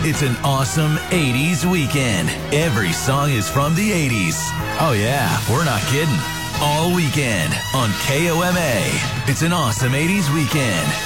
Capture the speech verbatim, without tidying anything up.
It's an awesome eighties weekend. Every song is from the eighties. Oh yeah, we're not kidding. All weekend on K O M A. It's an awesome eighties weekend.